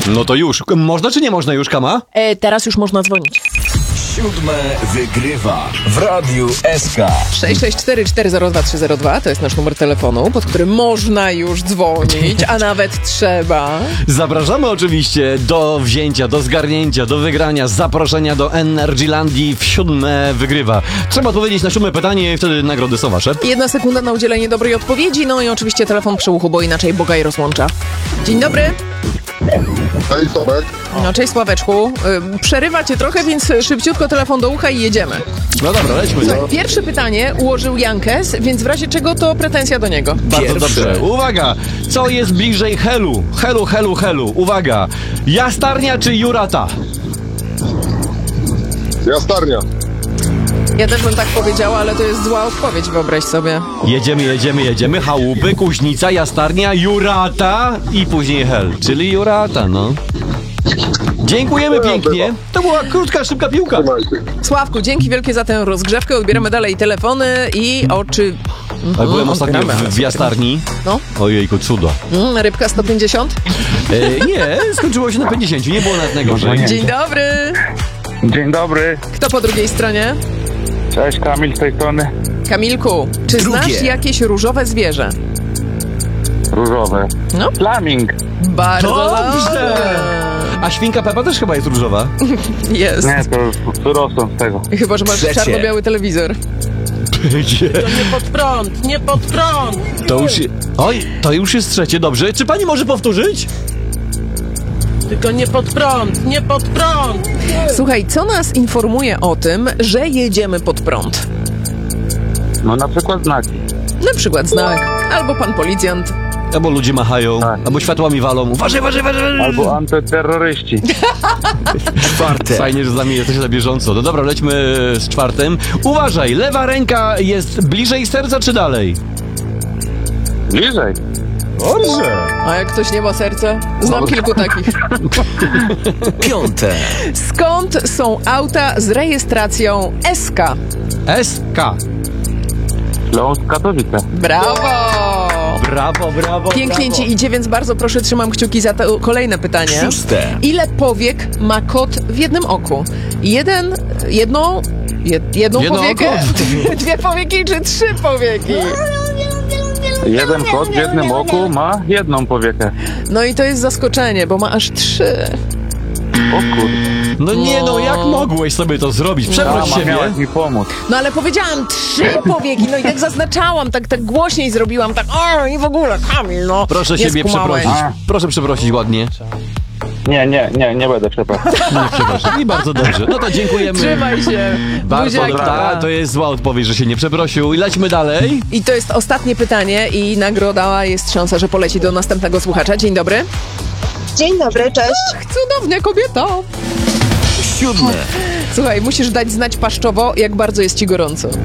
No to już. Można czy nie można już, Kama? Teraz już można dzwonić. 7 wygrywa w Radiu SK. 664-402-302 to jest nasz numer telefonu, pod którym można już dzwonić, a nawet trzeba. Zapraszamy oczywiście do wzięcia, do zgarnięcia, do wygrania, zaproszenia do Energylandii w 7 wygrywa. Trzeba odpowiedzieć na 7 pytanie i wtedy nagrody są wasze. 1 sekunda na udzielenie dobrej odpowiedzi, no i oczywiście telefon przy uchu, bo inaczej Boga i rozłącza. Dzień dobry. Hej, Tomek. No, cześć Sławeczku. Przerywa cię trochę, więc szybciutko telefon do ucha i jedziemy. No dobra, lećmy. Pierwsze pytanie ułożył Jankes, więc w razie czego to pretensja do niego. Bardzo dobrze. Uwaga! Co jest bliżej Helu? Helu. Uwaga! Jastarnia czy Jurata? Jastarnia. Ja też bym tak powiedziała, ale to jest zła odpowiedź, wyobraź sobie. Jedziemy. Chałupy, Kuźnica, Jastarnia, Jurata i później Hel. Czyli Jurata, no. Dziękujemy pięknie. To była krótka, szybka piłka. Trzymajcie. Sławku, dzięki wielkie za tę rozgrzewkę. Odbieramy dalej telefony i oczy... A byłem ostatnio w Jastarni. No. Ojejku, cudo. Rybka 150. Nie, skończyło się na 50. Nie było nawet najgorzej. Dzień dobry. Dzień dobry, Kto po drugiej stronie? cześć, Kamil z tej strony. Kamilku, czy znasz jakieś różowe zwierzę? Różowe. No. Flaming. Bardzo Dobrze. A świnka Pepa też chyba jest różowa. Jest. Nie, to już wyrosłem z tego. Chyba, że masz Trzecie. czarno-biały telewizor. Nie pod prąd! To już jest trzecie, dobrze. Czy pani może powtórzyć? Tylko nie pod prąd! Słuchaj, co nas informuje o tym, że jedziemy pod prąd? No na przykład znaki. Na przykład znak, albo pan policjant. Albo ludzie machają, Tak. albo światłami walą. Uważaj. Albo antyterroryści. Czwarte. Fajnie, że z nami jesteś na bieżąco. No dobra, lećmy z czwartym. Uważaj, lewa ręka jest bliżej serca czy dalej? Bliżej. Dobrze. A jak ktoś nie ma serca? Znam kilku takich. Piąte. Skąd są auta z rejestracją SK? SK. Śląsk, Katowice. Brawo! Brawo. Pięknie ci idzie, więc bardzo proszę, trzymam kciuki za to kolejne pytanie. Szóste. Ile powiek ma kot w jednym oku? Jedną powiekę? oko? Dwie powieki czy 3 powieki? Jeden kot w jednym oku ma jedną powiekę. No i to jest zaskoczenie, bo ma aż 3. O kurde. No nie no, jak mogłeś sobie to zrobić? Przeproś Mama siebie. miałaś mi pomóc. No ale powiedziałam 3 powieki, no i tak zaznaczałam, tak głośniej zrobiłam, tak i w ogóle, Kamil, no. Proszę nie siebie skumałeś. przeprosić. Proszę przeprosić ładnie. Nie będę przepraszał. Nie przepraszam. I bardzo dobrze. No to dziękujemy. Trzymaj się. Bardzo Buziaki. dobrze. To jest zła odpowiedź, że się nie przeprosił. I lećmy dalej. I to jest ostatnie pytanie i nagroda jest szansa, że poleci do następnego słuchacza. Dzień dobry. Dzień dobry, cześć. Cudownia kobieta. Siódme. Słuchaj, musisz dać znać paszczowo, jak bardzo jest ci gorąco.